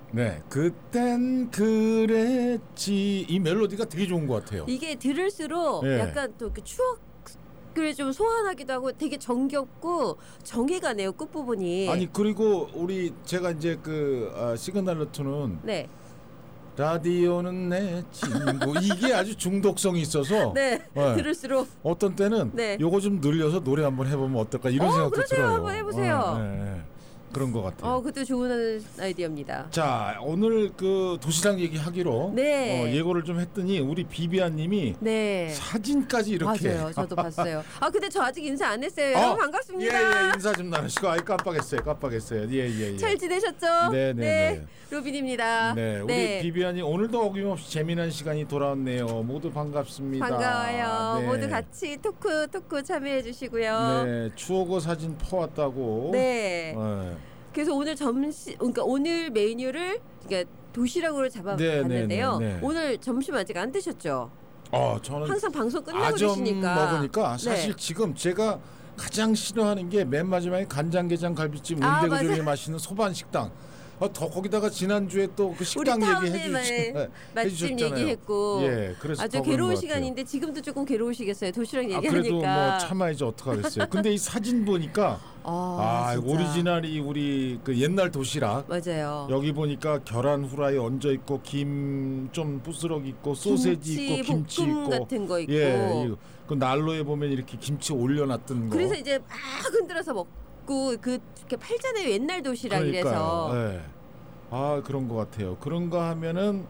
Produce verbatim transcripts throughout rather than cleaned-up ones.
네, 그땐 그랬지. 이 멜로디가 되게 좋은 것 같아요. 이게 들을수록 네. 약간 또 그 추억을 좀 소환하기도 하고 되게 정겹고 정해가네요, 끝부분이. 아니 그리고 우리 제가 이제 그 아, 시그널 루트는 네. 라디오는 내 친구 이게 아주 중독성이 있어서 네, 네. 들을수록 어떤 때는 네. 요거 좀 늘려서 노래 한번 해보면 어떨까 이런 어, 생각도 그러세요. 들어요. 한번 해보세요. 어, 네, 네. 그런 것 같아요. 어, 그것도 좋은 아이디어입니다. 자, 오늘 그 도시락 얘기하기로 네. 어, 예고를 좀 했더니 우리 비비안님이 네. 사진까지 이렇게. 맞아요, 저도 봤어요. 아, 근데 저 아직 인사 안 했어요. 어, 여러분 반갑습니다. 예, 예, 인사 좀 나누시고, 아이 깜빡했어요, 깜빡했어요. 예, 예, 예. 잘 지내셨죠? 네, 네, 네. 네. 로빈입니다. 네, 우리 네. 비비안이 오늘도 어김없이 재미난 시간이 돌아왔네요. 모두 반갑습니다. 반가워요. 네. 모두 같이 토크 토크 참여해 주시고요. 네, 추억의 사진 퍼왔다고. 네. 네. 그래서 오늘 점심, 그러니까 오늘 메뉴를 그러니까 도시락으로 잡아봤는데요. 네, 네, 네, 네. 오늘 점심 아직 안 드셨죠? 어, 저는 항상 방송 끝나고 드시니까. 먹으니까 사실 네. 지금 제가 가장 싫어하는 게 맨 마지막에 간장게장 갈비찜 아, 은대그중에 맛있는 소반 식당. 어, 더 거기다가 지난주에 또 그 식당 얘기해 주셨잖아요. 맛집 얘기했고. 예, 그래서 아주 괴로운 시간인데 지금도 조금 괴로우시겠어요. 도시락 얘기하니까. 아, 그래도 뭐 참아야지 어떡하겠어요. 근데 이 사진 보니까 아, 아 오리지널이 우리 그 옛날 도시락. 맞아요. 여기 보니까 계란 후라이 얹어 있고 김 좀 부스럭 있고 소세지 김치, 있고 김치 볶음 있고 같은 거 있고. 예, 그 난로에 보면 이렇게 김치 올려놨던 거. 그래서 이제 막 흔들어서 먹. 그 이렇게 팔잖아요, 옛날 도시락 이래서. 네. 아, 그런 것 같아요. 그런가 하면은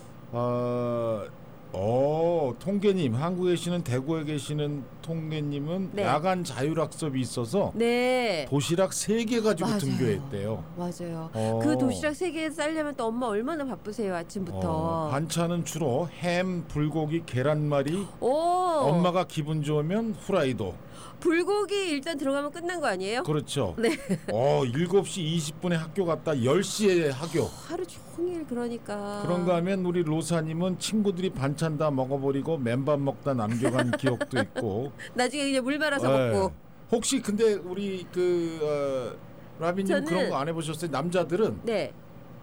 어, 어 통계님, 한국에 계시는 대구에 계시는 통계님은 네. 야간 자율학습이 있어서 네. 도시락 세 개 가지고 맞아요. 등교했대요. 맞아요. 어. 그 도시락 세 개 싸려면 또 엄마 얼마나 바쁘세요, 아침부터. 어, 반찬은 주로 햄, 불고기, 계란말이. 오. 엄마가 기분 좋으면 후라이도. 불고기 일단 들어가면 끝난 거 아니에요? 그렇죠. 네. 어, 일곱 시 이십 분에 학교 갔다 열 시에 학교. 하루 종일 그러니까. 그런가 하면 우리 로사님은 친구들이 반찬 다 먹어버리고 맨밥 먹다 남겨간 기억도 있고. 나중에 그냥 물 말아서 네. 먹고. 혹시 근데 우리 그 어, 라비님 그런 거 안 해보셨어요? 남자들은 네.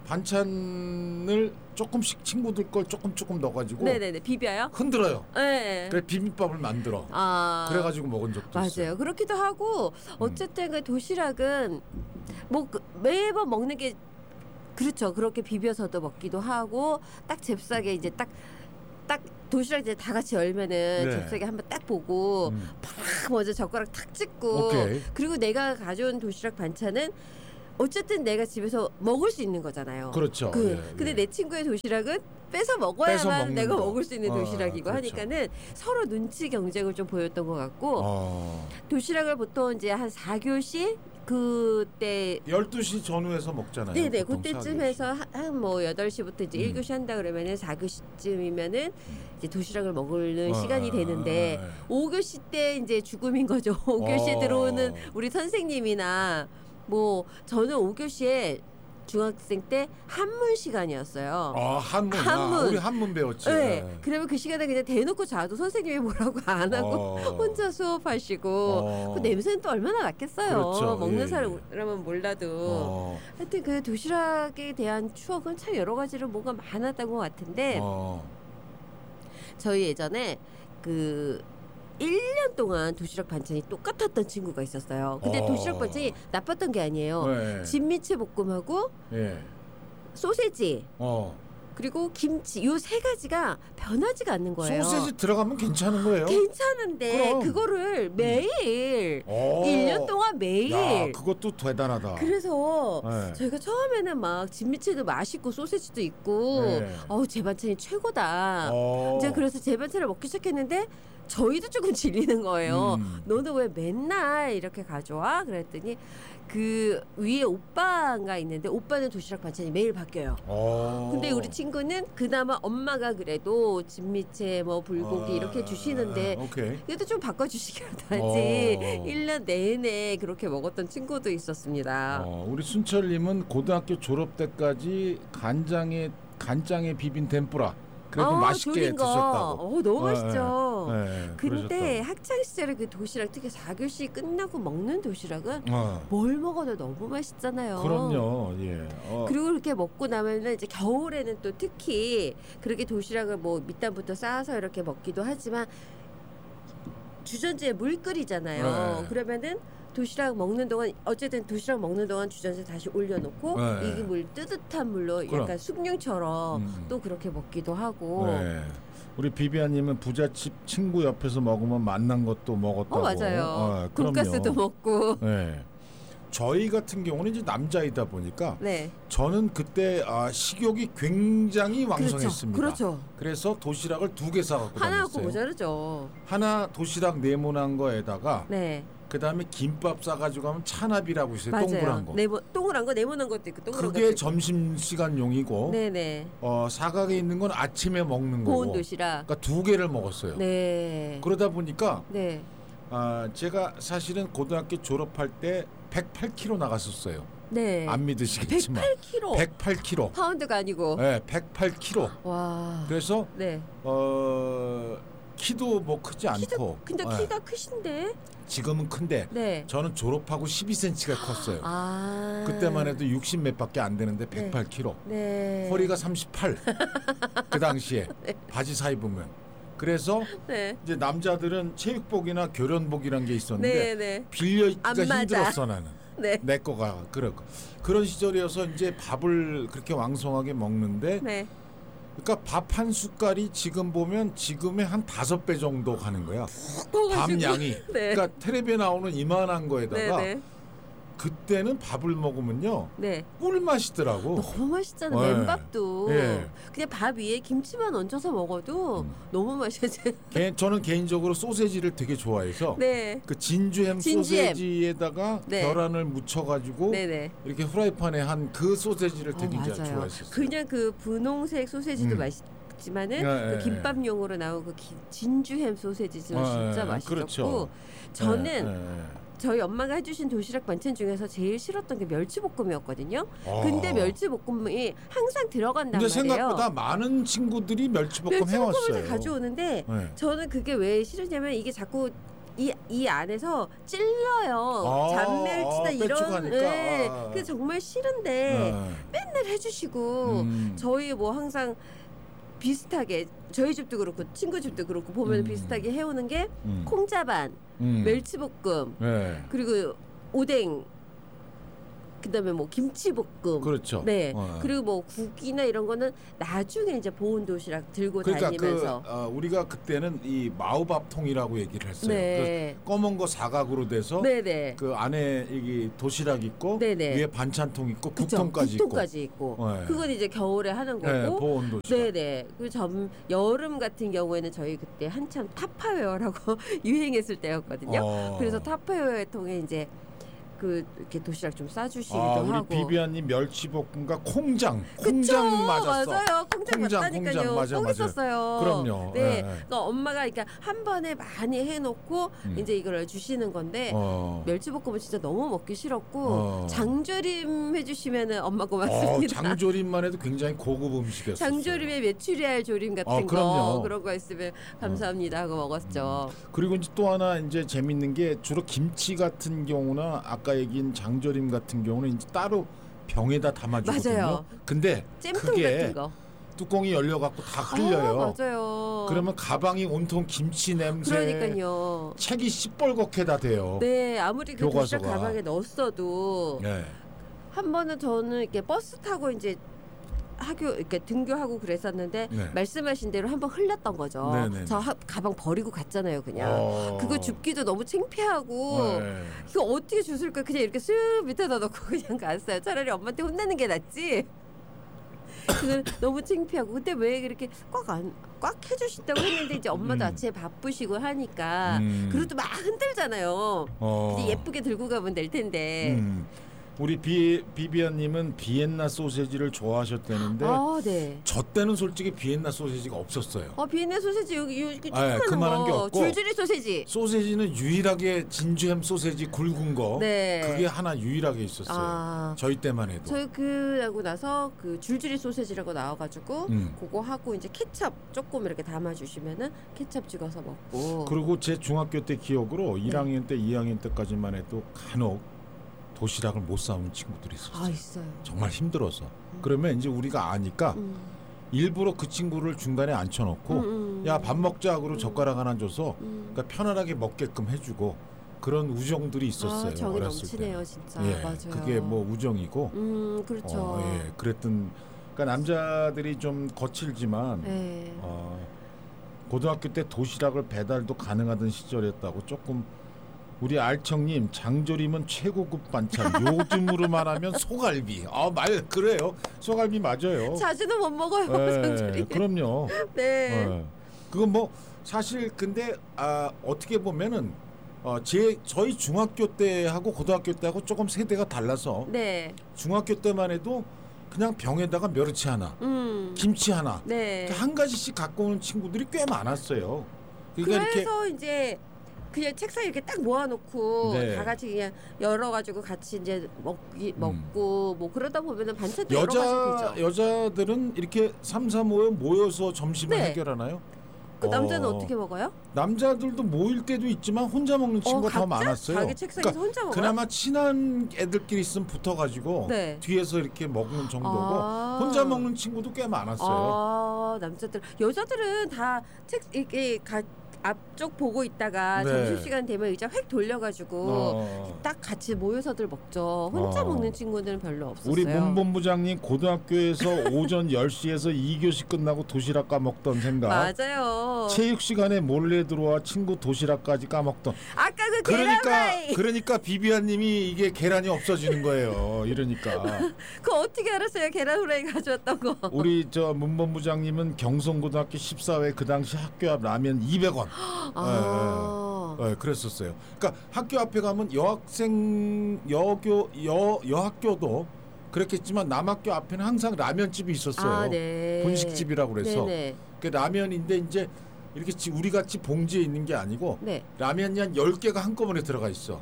반찬을 조금씩 친구들 걸 조금 조금 넣어가지고 네네네 비벼요? 흔들어요. 네. 그래 비빔밥을 만들어. 아 그래가지고 먹은 적도 맞아요. 있어요. 맞아요. 그렇기도 하고 어쨌든 음. 그 도시락은 뭐 그 매번 먹는 게 그렇죠. 그렇게 비벼서도 먹기도 하고 딱 잽싸게 이제 딱 딱 도시락 이제 다 같이 열면은 네. 잽싸게 한번 딱 보고 음. 팍 먼저 젓가락 탁 찍고 오케이. 그리고 내가 가져온 도시락 반찬은 어쨌든 내가 집에서 먹을 수 있는 거잖아요. 그렇죠. 그, 예, 근데 예. 내 친구의 도시락은 뺏어 먹어야만 뺏어 내가 거. 먹을 수 있는 도시락이고 어, 그렇죠. 하니까는 서로 눈치 경쟁을 좀 보였던 것 같고 어. 도시락을 보통 이제 한 사 교시 그때 열두 시 전후에서 먹잖아요. 네네 그때쯤 해서 한 뭐 여덟 시부터 이제 음. 일 교시 한다 그러면은 사 교시쯤이면은 이제 도시락을 먹는 어, 시간이 되는데 어, 오 교시 때 이제 죽음인 거죠. 오 교시에 어. 들어오는 우리 선생님이나 뭐 저는 오 교시에 중학생 때 한문 시간이었어요. 아 한문. 한문. 아, 우리 한문 배웠지. 네. 그러면 그 시간에 그냥 대놓고 자도 선생님이 뭐라고 안 하고 어. 혼자 수업하시고 어. 그 냄새는 또 얼마나 났겠어요. 그렇죠. 먹는 예. 사람은 몰라도. 어. 하여튼 그 도시락에 대한 추억은 참 여러 가지로 뭐가 많았던 것 같은데 어. 저희 예전에 그 일 년 동안 도시락 반찬이 똑같았던 친구가 있었어요. 근데 어. 도시락 반찬이 나빴던 게 아니에요. 네. 진미채 볶음하고 네. 소세지 어. 그리고 김치 요 세 가지가 변하지가 않는 거예요. 소세지 들어가면 괜찮은 거예요? 괜찮은데 그럼. 그거를 매일 음. 일 년 동안 매일 야, 그것도 대단하다. 그래서 네. 저희가 처음에는 막 진미채도 맛있고 소세지도 있고 네. 어우 제 반찬이 최고다. 어. 이제 그래서 제 반찬을 먹기 시작했는데 저희도 조금 질리는 거예요. 음. 너는 왜 맨날 이렇게 가져와? 그랬더니 그 위에 오빠가 있는데 오빠는 도시락 반찬이 매일 바뀌어요. 오. 근데 우리 친구는 그나마 엄마가 그래도 진미채 뭐 불고기 아. 이렇게 주시는데 오케이. 그래도 좀 바꿔주시기라도 하지. 일 년 내내 그렇게 먹었던 친구도 있었습니다. 어, 우리 순철님은 고등학교 졸업 때까지 간장에 간장에 비빈 덴뿌라 그래도 어, 맛있게 드셨다고. 어, 너무 네, 맛있죠. 네, 네, 근데 학창 시절에 그 도시락 특히 사 교시 끝나고 먹는 도시락은 어. 뭘 먹어도 너무 맛있잖아요. 그럼요. 예. 어. 그리고 그렇게 먹고 나면은 이제 겨울에는 또 특히 그렇게 도시락을 뭐 밑단부터 쌓아서 이렇게 먹기도 하지만 주전자에 물 끓이잖아요. 네. 그러면은 도시락 먹는 동안 어쨌든 도시락 먹는 동안 주전자 다시 올려놓고 네. 이게 물 뜨뜻한 물로 그럼. 약간 숲뇽처럼 음. 또 그렇게 먹기도 하고. 네. 우리 비비아님은 부잣집 친구 옆에서 먹으면 맛난 것도 먹었다고. 어 맞아요. 어, 돈가스도 먹고. 네. 저희 같은 경우는 이제 남자이다 보니까 네. 저는 그때 아, 식욕이 굉장히 왕성했습니다. 그렇죠. 그렇죠. 그래서 도시락을 두 개 사갖고 하나 다녔어요. 하고 모자르죠. 하나 도시락 네모난 거에다가 네. 그다음에 김밥 싸가지고 가면 찬압이라고 있어요. 맞아요. 동그란 거. 네모, 동그란 거 네모난 것도 있고 동그란 그게 점심시간용이고 네네. 어, 사각에 있는 건 아침에 먹는 거고. 보온 도시락. 그러니까 두 개를 먹었어요. 네. 그러다 보니까 네. 아, 제가 사실은 고등학교 졸업할 때 백팔 킬로그램 나갔었어요. 네. 안 믿으시겠지만 백팔 킬로그램. 백팔 킬로그램. 파운드가 아니고. 네, 백팔 킬로그램. 와. 그래서 네. 어, 키도 뭐 크지 키도, 않고. 근데 네. 키가 크신데? 지금은 큰데 네. 저는 졸업하고 십이 센티미터가 컸어요. 아. 그때만 해도 육십 몇밖에 안 되는데 백팔 킬로그램. 네. 허리가 삼십팔. 그 당시에 네. 바지 사 입으면. 그래서 네. 이제 남자들은 체육복이나 교련복이란 게 있었는데 네, 네. 빌려 입기가 힘들었어 나는. 네. 내 거가 그렇고 그런 시절이어서 이제 밥을 그렇게 왕성하게 먹는데 네. 그러니까 밥 한 숟갈이 지금 보면 지금의 한 다섯 배 정도 가는 거야. 밥 양이. 네. 그러니까 텔레비에 나오는 이만한 거에다가 네, 네. 그때는 밥을 먹으면요. 네. 꿀맛이더라고. 너무 맛있잖아요. 네. 맨밥도. 네. 그냥 밥 위에 김치만 얹혀서 먹어도 음. 너무 맛있어요. 개, 저는 개인적으로 소세지를 되게 좋아해서 네. 그 진주햄, 진주햄. 소세지에다가 네. 계란을 묻혀가지고 네네. 이렇게 후라이팬에 한 그 소세지를 되게 어, 좋아했었어요. 그냥 그 분홍색 소세지도 음. 맛있. 지만은 네, 그 김밥용으로 나온 그 기, 진주햄 소세지도 네, 진짜 맛있었고 그렇죠. 저는 네, 네. 저희 엄마가 해주신 도시락 반찬 중에서 제일 싫었던 게 멸치볶음이었거든요. 아. 근데 멸치볶음이 항상 들어간단 근데 말이에요. 생각보다 많은 친구들이 멸치볶음 멸치볶음을 해왔어요. 가져오는데 네. 저는 그게 왜 싫으냐면 이게 자꾸 이, 이 안에서 찔러요. 아, 잔멸치나 아, 이런. 네. 아. 그게 정말 싫은데 네. 맨날 해주시고 음. 저희 뭐 항상 비슷하게 저희 집도 그렇고 친구 집도 그렇고 보면 음. 비슷하게 해오는 게 음. 콩자반, 음. 멸치볶음, 네. 그리고 오뎅, 그다음에 뭐 김치볶음, 그렇죠. 네, 어. 그리고 뭐 국이나 이런 거는 나중에 이제 보온 도시락 들고 그러니까 다니면서. 그, 어, 우리가 그때는 이 마우밥통이라고 얘기를 했어요. 네. 그 검은 거 사각으로 돼서 네네. 그 안에 이게 도시락 있고 네네. 위에 반찬통 있고 국통까지, 국통까지 있고. 있고. 네. 그건 이제 겨울에 하는 거고. 네, 보온 도시락. 네네. 그 점 여름 같은 경우에는 저희 그때 한참 타파웨어라고 유행했을 때였거든요. 어. 그래서 타파웨어 통에 이제. 그 이렇게 도시락 좀 싸주시기도 아, 우리 하고. 비비안님 멸치볶음과 콩장, 콩장 그쵸, 맞았어. 맞아요, 콩장, 콩장 맞다니까요. 맞아, 꼭 있었어요. 그럼요. 네, 네. 그러니까 엄마가 그러니까 한 번에 많이 해놓고 음. 이제 이걸 주시는 건데 어. 멸치볶음은 진짜 너무 먹기 싫었고 어. 장조림 해주시면은 엄마 고맙습니다. 어, 장조림만 해도 굉장히 고급 음식이었어요. 장조림에 메추리알 조림 같은 어, 거 그런 거 있으면 감사합니다 하고 먹었죠. 음. 그리고 이제 또 하나 이제 재밌는 게 주로 김치 같은 경우나 아까 얘기한 장조림 같은 경우는 이제 따로 병에다 담아주거든요. 맞아요. 근데 그게 뚜껑이 열려갖고 다 흘려요. 아, 맞아요. 그러면 가방이 온통 김치 냄새. 그러니까요. 책이 시뻘겋게 다 돼요. 네, 아무리 그 도시락 가방에 넣었어도 네. 한 번은 저는 이렇게 버스 타고 이제 학교 이렇게 등교하고 그랬었는데 네. 말씀하신 대로 한번 흘렸던 거죠. 네네. 저 하, 가방 버리고 갔잖아요, 그냥. 어... 그거 줍기도 너무 창피하고 네. 이거 어떻게 주술까 그냥 이렇게 쓱 밑에다 넣고 그냥 갔어요. 차라리 엄마한테 혼내는 게 낫지. 그걸 너무 창피하고 근데 왜 그렇게 꽉 안 꽉 해주신다고 했는데 이제 엄마도 음. 아침에 바쁘시고 하니까 음. 그래도 막 흔들잖아요. 어. 이제 예쁘게 들고 가면 될 텐데. 음. 우리 비 비비안님은 비엔나 소세지를 좋아하셨다는데, 아, 네. 저 때는 솔직히 비엔나 소세지가 없었어요. 어, 비엔나 소세지 여기 여기 네, 그만한 게 없고, 줄줄이 소세지. 소세지는 유일하게 진주햄 소세지 굵은 거, 네. 그게 하나 유일하게 있었어요. 아, 저희 때만 해도. 저희 그하고 나서 그 줄줄이 소세지라고 나와가지고 음. 그거 하고 이제 케첩 조금 이렇게 담아주시면은 케첩 찍어서 먹고. 그리고 제 중학교 때 기억으로 네. 일 학년 때, 이 학년 때까지만 해도 간혹 도시락을 못 싸우는 친구들이 있었어요. 아, 있어요. 정말 힘들어서. 음. 그러면 이제 우리가 아니까 음. 일부러 그 친구를 중간에 앉혀놓고 음, 음. 야, 밥 먹자 그러고 음. 젓가락 하나 줘서 음. 그러니까 편안하게 먹게끔 해주고 그런 우정들이 있었어요. 아, 정이 넘치네요, 진짜. 예, 맞아요. 그게 뭐 우정이고. 음, 그렇죠. 어, 예, 그랬던. 그러니까 남자들이 좀 거칠지만 네. 어, 고등학교 때 도시락을 배달도 가능하던 시절이었다고 조금. 우리 알청님, 장조림은 최고급 반찬. 요즘으로 말하면 소갈비. 아, 말 그래요. 소갈비 맞아요. 자주는 못 먹어요. 네, 장조림. 그럼요. 네. 네. 그건 뭐 사실 근데 아, 어떻게 보면은 어, 제 저희 중학교 때하고 고등학교 때하고 조금 세대가 달라서. 네. 중학교 때만 해도 그냥 병에다가 멸치 하나, 음. 김치 하나, 네. 한 가지씩 갖고 오는 친구들이 꽤 많았어요. 그러니까 그래서 이렇게 이제. 그냥 책상에 이렇게 딱 모아놓고 네. 다 같이 그냥 열어가지고 같이 이제 먹기 음. 먹고 뭐 그러다 보면은 반찬도 여자 여러 가지 되죠. 여자들은 이렇게 삼삼오에 모여서 점심을 네. 해결하나요? 그 어. 남자는 어떻게 먹어요? 남자들도 모일 때도 있지만 혼자 먹는 친구가 어, 더 많았어요. 자기 책상에서 그러니까 혼자 먹어요? 그나마 친한 애들끼리 있으면 붙어가지고 네. 뒤에서 이렇게 먹는 정도고 아. 혼자 먹는 친구도 꽤 많았어요. 아, 남자들 여자들은 다 책 이렇게 가, 앞쪽 보고 있다가 네. 점심시간 되면 의자 획 돌려가지고 어. 딱 같이 모여서들 먹죠. 혼자 어. 먹는 친구들은 별로 없었어요. 우리 문본부장님 고등학교에서 오전 열 시에서 이 교시 끝나고 도시락 까먹던 생각. 맞아요. 체육 시간에 몰래 들어와 친구 도시락까지 까먹던. 아까 그 그러니까 계란후라이. 그러니까 비비안님이 이게 계란이 없어지는 거예요. 이러니까. 그거 어떻게 알았어요? 계란후라이 가져왔던 거. 우리 저 문본부장님은 경성고등학교 십사 회 그 당시 학교 앞 라면 이백 원. 아. 네, 네, 그랬었어요. 그러니까 학교 앞에 가면 여학생 여교 여 여학교도 그랬겠지만 남학교 앞에는 항상 라면집이 있었어요. 아, 네. 분식집이라고 그래서. 네네. 그 라면인데 이제 이렇게 우리 같이 봉지에 있는 게 아니고 네. 라면이 한 열 개가 한꺼번에 들어가 있어.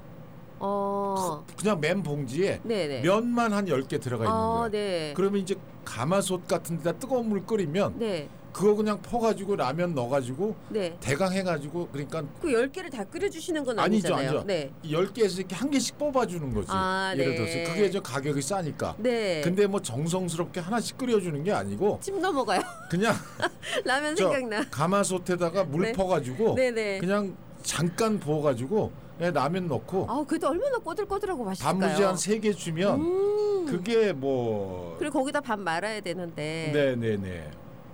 어. 그냥 맨 봉지에 네네. 면만 한 열 개 들어가 있는 아, 거야. 네. 그러면 이제 가마솥 같은 데다 뜨거운 물 끓이면 네. 그거 그냥 퍼가지고 라면 넣어가지고 네. 대강 해가지고 그러니까 그 열 개를 다 끓여주시는 건 아니죠, 아니잖아요. 아니죠. 네. 열 개에서 이렇게 한 개씩 뽑아주는 거지. 아, 예를 네. 들어서 그게 저 가격이 싸니까. 네. 근데 뭐 정성스럽게 하나씩 끓여주는 게 아니고 침 넘어가요. 그냥 라면 저 생각나. 가마솥에다가 물 네. 퍼가지고 네네. 그냥 잠깐 부어가지고 그냥 라면 넣고 아, 그래도 얼마나 꼬들꼬들하고 맛있을까요? 단무지 한 세 개 주면 음. 그게 뭐. 그리고 거기다 밥 말아야 되는데. 네네네.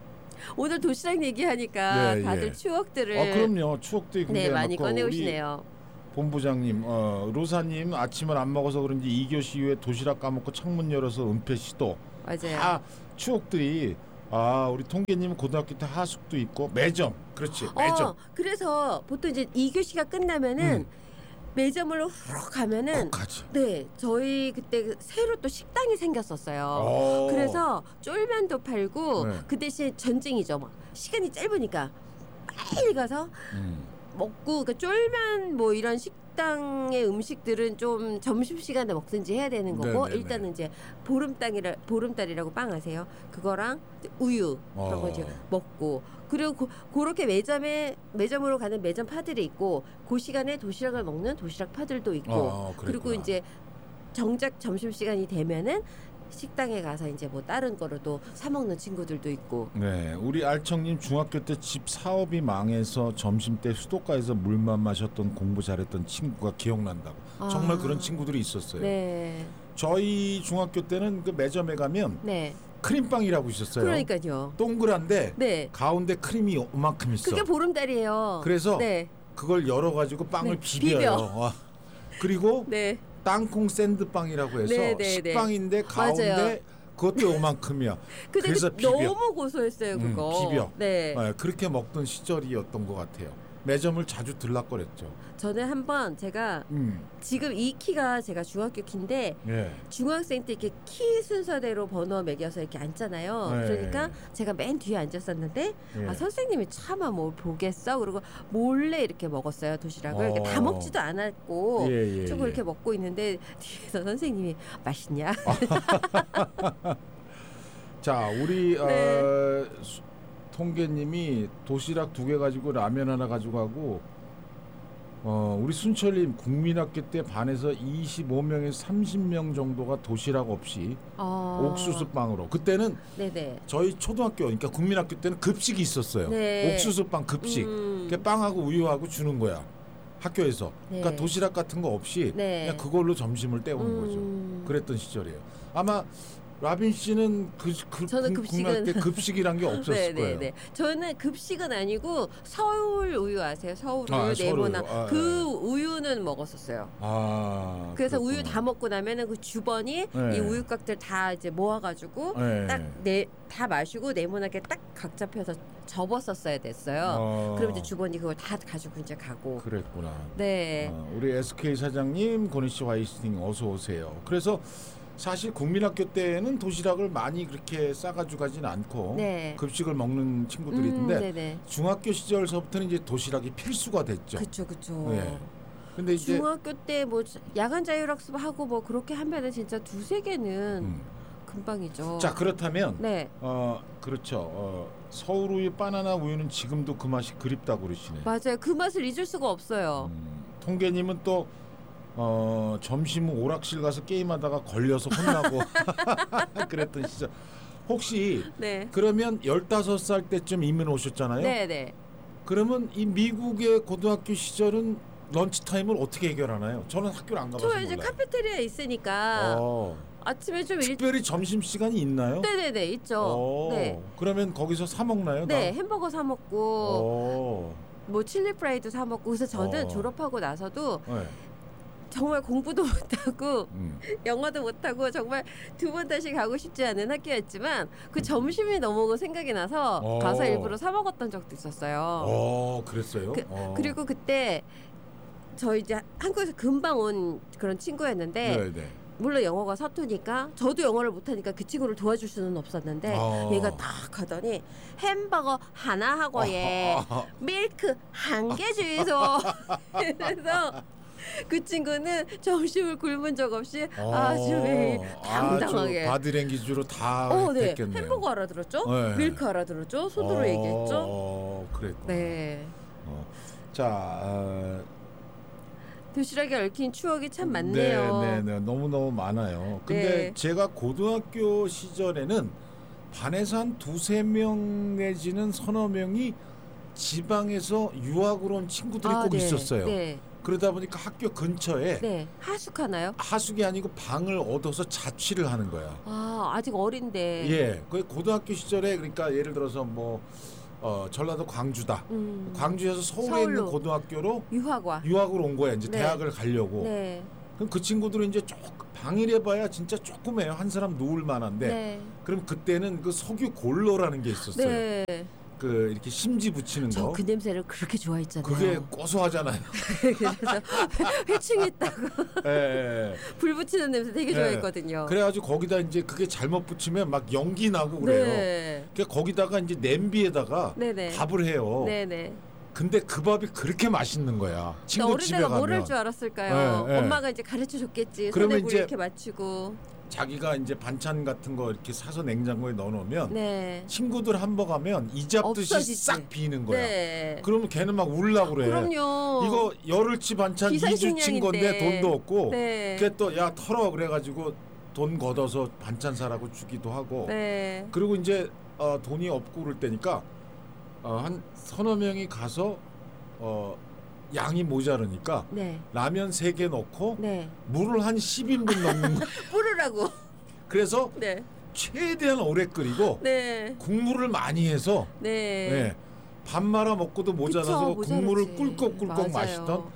오늘 도시락 얘기하니까 네, 다들 예. 추억들을 아, 그럼요. 추억들이 네, 많이 많고 꺼내오시네요. 본부장님, 어, 로사님 아침을 안 먹어서 그런지 이 교시 이후에 도시락 까먹고 창문 열어서 은폐 시도. 맞아요. 다 추억들이. 아, 우리 통계님 고등학교 때 하숙도 있고 매점. 그렇지, 매점. 어, 그래서 보통 이제 이 교시가 끝나면은 음. 매점으로 후룩 가면은 꼭 가지. 네, 저희 그때 새로 또 식당이 생겼었어요. 오. 그래서 쫄면도 팔고 네. 그 대신 전쟁이죠. 막 시간이 짧으니까 빨리 가서 음. 먹고 그 쫄면 뭐 이런 식당의 음식들은 좀 점심 시간에 먹든지 해야 되는 거고 네네네. 일단은 이제 보름달이라 보름달이라고 빵 아세요? 그거랑 우유 그런 거 이제 먹고 그리고 고, 그렇게 매점에 매점으로 가는 매점 파들이 있고 그 시간에 도시락을 먹는 도시락 파들도 있고 어, 그리고 이제 정작 점심 시간이 되면은 식당에 가서 이제 뭐 다른 거로도 사 먹는 친구들도 있고. 네, 우리 알청님 중학교 때 집 사업이 망해서 점심 때 수도가에서 물만 마셨던 공부 잘했던 친구가 기억난다고. 아. 정말 그런 친구들이 있었어요. 네. 저희 중학교 때는 그 매점에 가면 네. 크림빵이라고 있었어요. 그러니까요. 동그란데 네. 가운데 크림이 요만큼 있어. 그게 보름달이에요. 그래서 네. 그걸 열어가지고 빵을 네, 비벼요. 비벼. 와. 그리고 네. 땅콩 샌드빵이라고 해서 네, 네, 식빵인데 네. 가운데 맞아요. 그것도 요만큼이야. 근데 그래서 비벼. 너무 고소했어요 그거. 음, 비벼. 네. 네, 그렇게 먹던 시절이었던 것 같아요. 매점을 자주 들락거렸죠. 저는 한번 제가 음. 지금 이 키가 제가 중학교 키인데 예. 중학생 때 이렇게 키 순서대로 번호 매겨서 이렇게 앉잖아요. 예. 그러니까 제가 맨 뒤에 앉았었는데 예. 아, 선생님이 차마 뭘 보겠어? 그리고 몰래 이렇게 먹었어요 도시락을. 어. 다 먹지도 않았고 예, 예, 조금 예. 이렇게 먹고 있는데 뒤에서 선생님이 맛있냐? 자, 우리 네. 어, 통계님이 도시락 두 개 가지고 라면 하나 가지고 가고 어, 우리 순철님 국민학교 때 반에서 이십오 명에서 삼십 명 정도가 도시락 없이 어. 옥수수빵으로 그때는 네네. 저희 초등학교 그러니까 국민학교 때는 급식이 있었어요. 네. 옥수수빵 급식 음. 빵하고 우유하고 주는 거야 학교에서. 네. 그러니까 도시락 같은 거 없이 네. 그냥 그걸로 점심을 때우는 음. 거죠. 그랬던 시절이에요. 아마 라빈 씨는 그, 그 저는 급식은 때 급식이란 게 없었을 네, 거예요. 네, 네. 저는 급식은 아니고 서울 우유 아세요? 서울 우유, 아, 네모나 아, 그 네. 우유는 먹었었어요. 아, 그래서 그렇구나. 우유 다 먹고 나면은 그 주번이 네. 이 우유곽들 다 이제 모아가지고 네. 딱네 다 마시고 네모나게 딱 각자 펴서 접었었어야 됐어요. 어. 그럼 이제 주번이 그걸 다 가지고 이제 가고. 그랬구나. 네. 어, 우리 에스케이 사장님, 고니 씨, 화이팅 어서 오세요. 그래서 사실 국민학교 때는 도시락을 많이 그렇게 싸가지고 가진 않고 네. 급식을 먹는 친구들이 음, 있는데 네네. 중학교 시절서부터는 이제 도시락이 필수가 됐죠. 그렇죠, 그렇죠. 네. 근데 이제 중학교 때 뭐 야간 자율학습 하고 뭐 그렇게 하면은 진짜 두세 개는 음. 금방이죠. 자, 그렇다면 네. 어 그렇죠. 어, 서울 우유, 바나나 우유는 지금도 그 맛이 그립다고 그러시네요. 맞아요. 그 맛을 잊을 수가 없어요. 음, 통계님은 또 어, 점심 후 오락실 가서 게임하다가 걸려서 혼나고 그랬던 시절. 혹시 네. 그러면 열다섯 살 때쯤 이민 오셨잖아요. 네네. 그러면 이 미국의 고등학교 시절은 런치타임을 어떻게 해결하나요? 저는 학교를 안 가봐서 몰라요. 저 이제 카페테리아 있으니까 어. 아침에 좀 특별히 일... 점심시간이 있나요? 네네네 있죠. 어. 네. 그러면 거기서 사 먹나요? 네. 다? 햄버거 사 먹고 어. 뭐 칠리 프라이도 사 먹고 그래서 저는 어. 졸업하고 나서도 네. 정말 공부도 못하고 음. 영어도 못하고 정말 두 번 다시 가고 싶지 않은 학교였지만 그 점심이 너무 생각이 나서 어. 가서 일부러 사 먹었던 적도 있었어요. 어, 그랬어요? 그, 어. 그리고 그때 저 이제 한국에서 금방 온 그런 친구였는데 네네. 물론 영어가 서투니까 저도 영어를 못하니까 그 친구를 도와줄 수는 없었는데 어. 얘가 딱 하더니 햄버거 하나 하고 예 밀크 한 개 주이소. 그래서 그 친구는 점심을 굶은 적 없이 어, 아주 당당하게 바디랭귀지로 다 어, 네. 했겠네요. 햄버거 알아들었죠? 네. 밀크 알아들었죠? 손으로 어, 얘기했죠? 어, 그랬구나. 네. 어. 자, 어, 도시락에 얽힌 추억이 참 많네요. 네, 네, 네. 너무너무 많아요. 근데 네. 제가 고등학교 시절에는 반에서 한 두세 명 내지는 서너 명이 지방에서 유학으로 온 친구들이 아, 꼭 네. 있었어요. 네. 그러다 보니까 학교 근처에 네. 하숙하나요? 하숙이 아니고 방을 얻어서 자취를 하는 거야. 아, 아직 어린데. 예. 그 고등학교 시절에 그러니까 예를 들어서 뭐 어, 전라도 광주다. 음. 광주에서 서울에 서울로. 있는 고등학교로 유학와 유학으로 온 거야. 이제 네. 대학을 가려고. 네. 그럼 그 친구들은 이제 쭉 방이래 봐야 진짜 조그매요. 한 사람 누울 만한데. 네. 그럼 그때는 그 석유 골로라는 게 있었어요. 네. 그 이렇게 심지 붙이는 거. 저 그 냄새를 그렇게 좋아했잖아요. 그게 고소하잖아요. 그래서 회충했다고. 예, 예. 불 붙이는 냄새 되게 예. 좋아했거든요. 그래가지고 거기다 이제 그게 잘못 붙이면 막 연기 나고 그래요. 네. 그러니까 거기다가 이제 냄비에다가 네네. 밥을 해요. 네네. 근데 그 밥이 그렇게 맛있는 거야. 친구 집에 가면. 어린애가 뭘 할 줄 알았을까요? 네, 네. 엄마가 이제 가르쳐 줬겠지. 손에 물 이렇게 맞추고. 자기가 이제 반찬 같은 거 이렇게 사서 냉장고에 넣어놓으면 네. 친구들 한 번 가면 이 잡듯이 없어지지. 싹 비는 거야. 네. 그러면 걔는 막 울라고 그래. 그럼요. 이거 열흘치 반찬 이 주 친 건데 돈도 없고 네. 걔 또 야 털어 그래가지고 돈 걷어서 반찬 사라고 주기도 하고. 네. 그리고 이제 어, 돈이 없고 그럴 때니까 어, 한 서너 명이 가서 어, 양이 모자르니까 네. 라면 세 개 넣고 네. 물을 한 십 인분 넣는 거. 뿌르라고. 그래서 네. 최대한 오래 끓이고 네. 국물을 많이 해서 네. 네. 밥 말아 먹고도 모자라서 그쵸, 국물을 모자르지. 꿀꺽꿀꺽 맞아요. 마시던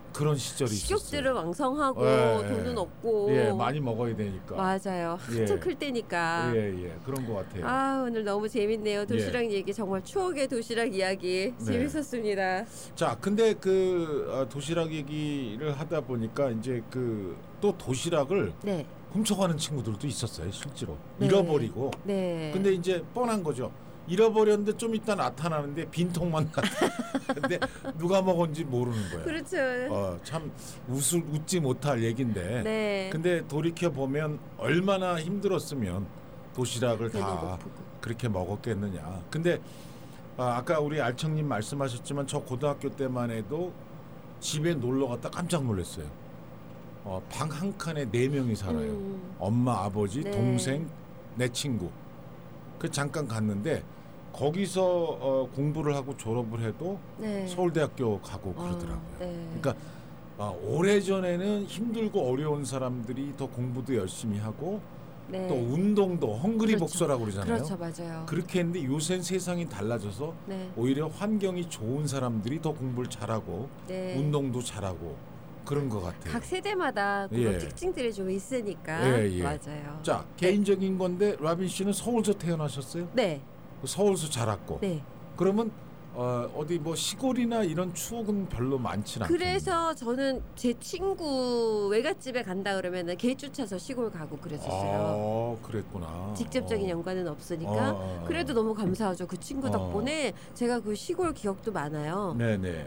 그런 시절이 식욕들은 있었어요. 왕성하고 예, 돈은 없고 예, 많이 먹어야 되니까. 맞아요. 한참 예. 클 때니까. 예, 예, 그런 것 같아요. 아, 오늘 너무 재밌네요. 도시락 예. 얘기 정말 추억의 도시락 이야기 네. 재밌었습니다. 자, 근데 그 어, 도시락 얘기를 하다 보니까 이제 그 또 도시락을 네. 훔쳐가는 친구들도 있었어요, 실제로. 네. 잃어버리고. 네. 근데 이제 뻔한 거죠. 잃어버렸는데 좀 이따 나타나는데 빈통만 나타나는데 누가 먹은지 모르는 거예요. 그렇죠. 어, 참 웃을, 웃지 못할 얘긴데. 네. 근데 돌이켜 보면 얼마나 힘들었으면 도시락을 다 그렇게 먹었겠느냐. 근데 아, 아까 우리 알청님 말씀하셨지만 저 고등학교 때만 해도 집에 놀러 갔다 깜짝 놀랐어요. 어, 방 한 칸에 네 명이 살아요. 음. 엄마, 아버지, 네. 동생, 내 친구. 그 잠깐 갔는데 거기서 어, 공부를 하고 졸업을 해도 네. 서울대학교 가고 그러더라고요. 어, 네. 그러니까 어, 오래전에는 힘들고 어려운 사람들이 더 공부도 열심히 하고 네. 또 운동도 헝그리 그렇죠. 복서라고 그러잖아요. 그렇죠, 맞아요. 그렇게 했는데 요새는 세상이 달라져서 네. 오히려 환경이 좋은 사람들이 더 공부를 잘하고 네. 운동도 잘하고 그런 것 같아요. 각 세대마다 그런 예. 특징들이 좀 있으니까 예, 예. 맞아요. 자, 개인적인 건데 라빈 씨는 서울서 태어나셨어요? 네. 서울서 자랐고. 네. 그러면 어, 어디 뭐 시골이나 이런 추억은 별로 많지는 않아요. 그래서 저는 제 친구 외갓집에 간다 그러면은 개 쫓아서 시골 가고 그랬었어요. 아, 그랬구나. 직접적인 어. 연관은 없으니까. 어. 그래도 너무 감사하죠. 그 친구 덕분에 어. 제가 그 시골 기억도 많아요. 네네.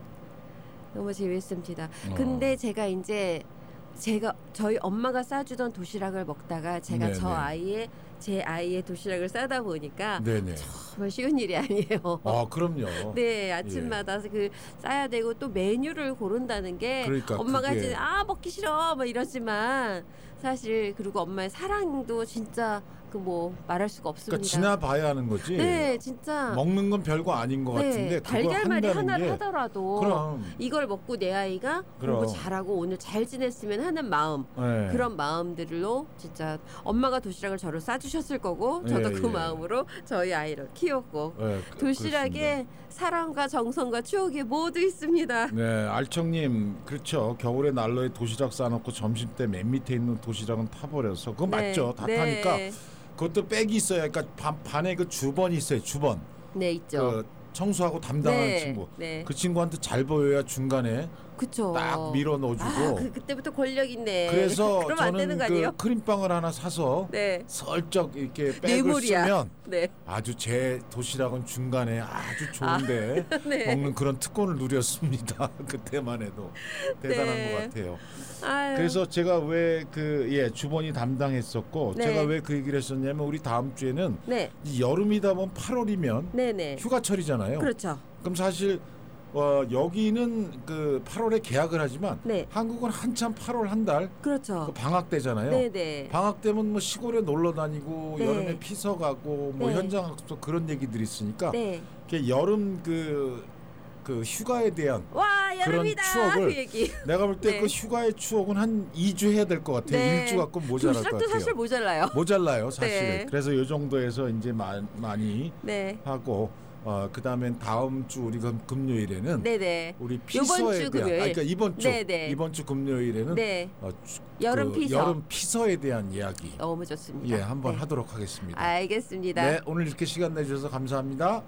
너무 재밌습니다. 어. 근데 제가 이제 제가 저희 엄마가 싸주던 도시락을 먹다가 제가 네네. 저 아이의 제 아이의 도시락을 싸다 보니까 네네. 정말 쉬운 일이 아니에요. 아, 그럼요. 네, 아침마다 예. 그 싸야 되고 또 메뉴를 고른다는 게 그러니까 엄마가 그게... 이제 아 먹기 싫어 뭐 이러지만 사실 그리고 엄마의 사랑도 진짜 그 뭐 말할 수가 없습니다. 그러니까 지나봐야 하는 거지. 네, 진짜 먹는 건 별거 아닌 것 네, 같은데 달걀말이 하나를 게... 하더라도 그럼. 이걸 먹고 내 아이가 공부 잘하고 오늘 잘 지냈으면 하는 마음 네. 그런 마음들로 진짜 엄마가 도시락을 저를 싸주셨을 거고 저도 네, 그 예. 마음으로 저희 아이를 키웠고 네, 도시락에 그렇습니다. 사랑과 정성과 추억이 모두 있습니다. 네, 알청님 그렇죠. 겨울에 난로에 도시락 싸놓고 점심 때 맨 밑에 있는 도시락은 타버려서 그거 네, 맞죠. 다 네. 타니까 그것도 백이 있어요. 그러니까 반, 반에 그 주번이 있어요. 주번. 네, 있죠. 그 청소하고 담당하는 네, 친구. 네. 그 친구한테 잘 보여야 중간에 그쵸. 딱 밀어 넣어주고. 아, 그, 그때부터 권력 있네. 그래서 저는 그 크림빵을 하나 사서 네. 슬쩍 이렇게 백을 뇌물이야. 쓰면 네. 아주 제 도시락은 중간에 아주 좋은데 아, 네. 먹는 그런 특권을 누렸습니다. 그때만 해도 대단한 네. 것 같아요. 아유. 그래서 제가 왜 그 예 주번이 담당했었고 네. 제가 왜 그 얘기를 했었냐면 우리 다음 주에는 네. 여름이다 보면 팔월이면 네네. 휴가철이잖아요. 그렇죠. 그럼 사실 어, 여기는 그 팔월에 개학을 하지만 네. 한국은 한참 팔월 한 달 그렇죠. 그 방학 때잖아요. 네네. 방학 때면 뭐 시골에 놀러 다니고 네. 여름에 피서 가고 뭐 네. 현장 학습 그런 얘기들이 있으니까 네. 여름 그, 그 휴가에 대한 와, 그런 추억을 그 얘기. 내가 볼 때 그 네. 휴가의 추억은 한 이 주 해야 될 것 같아요. 네. 일 주 갖고 모자랄 것 같아요. 사실 모자라요. 모자라요, 사실. 네. 그래서 이 정도에서 이제 마, 많이 네. 하고 어, 그다음엔 다음 주 우리 금요일에는 네네. 우리 피서에 대한 금요일. 아, 그러니까 이번 주 네네. 이번 주 금요일에는 네. 어, 주, 여름 그 피서 여름 피서에 대한 이야기 너무 좋습니다. 예, 한번 네. 하도록 하겠습니다. 알겠습니다. 네, 오늘 이렇게 시간 내주셔서 감사합니다.